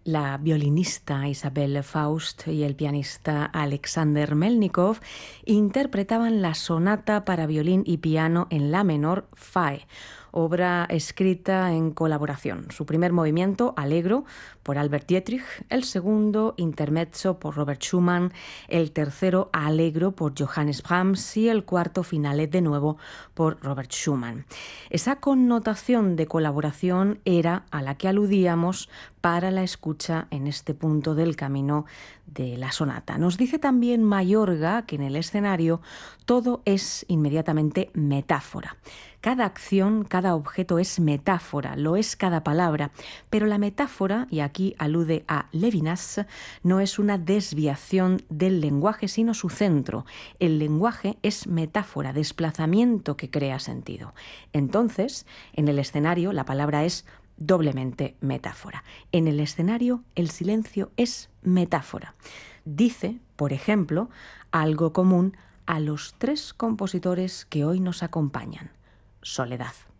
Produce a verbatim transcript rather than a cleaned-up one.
La violinista Isabelle Faust y el pianista Alexander Melnikov interpretaban la sonata para violín y piano en la menor Fae, obra escrita en colaboración. Su primer movimiento, Allegro, por Albert Dietrich, el segundo, Intermezzo, por Robert Schumann, el tercero, Allegro, por Johannes Brahms y el cuarto, Finale, de nuevo, por Robert Schumann. Esa connotación de colaboración era a la que aludíamos para la escucha en este punto del camino de la sonata. Nos dice también Mayorga que en el escenario todo es inmediatamente metáfora. Cada acción, cada objeto es metáfora, lo es cada palabra, pero la metáfora, y aquí alude a Levinas, no es una desviación del lenguaje, sino su centro. El lenguaje es metáfora, desplazamiento que crea sentido. Entonces, en el escenario la palabra es doblemente metáfora. En el escenario el silencio es metáfora. Dice, por ejemplo, algo común a los tres compositores que hoy nos acompañan: soledad.